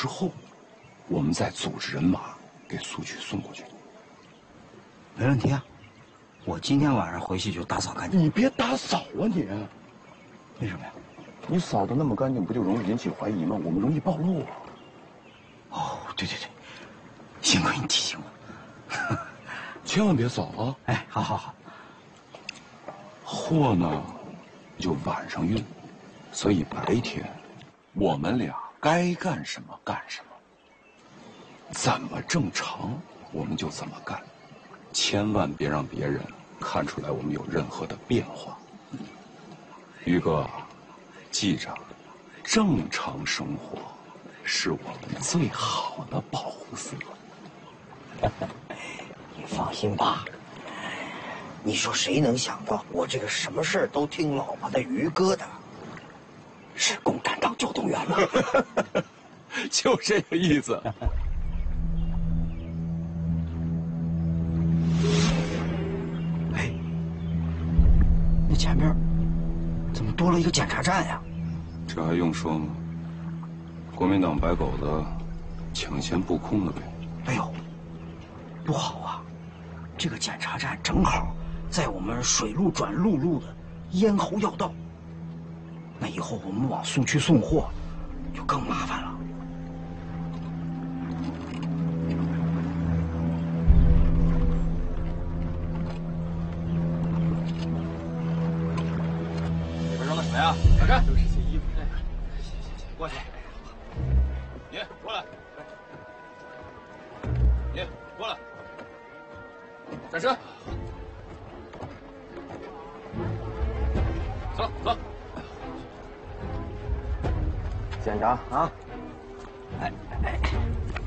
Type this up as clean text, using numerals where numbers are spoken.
之后，我们再组织人马给苏区送过去。 没问题啊，我今天晚上回去就打扫干净。 你别打扫啊你！ 为什么呀？ 你扫的那么干净，不就容易引起怀疑吗？我们容易暴露啊。 哦，对对对，幸亏你提醒我。 千万别扫啊！ 哎，好好好。 货呢，就晚上运，所以白天我们俩该干什么干什么，怎么正常我们就怎么干，千万别让别人看出来我们有任何的变化。于哥，记着，正常生活是我们最好的保护色。 你放心吧。你说谁能想到我这个什么事儿都听老婆的于哥的，是共产党教动员呢？ 就这个意思。 哎，那前面怎么多了一个检查站呀？ 这还用说吗？国民党白狗子抢先布控了呗。 哎呦，不好啊！这个检查站正好在我们水路转陆路的咽喉要道，那以后我们往苏区送货就更麻烦了。 里边扔的什么呀？看看，都是些衣服。哎，行，过去。你过来，你过来，站身。走。 检查啊！哎，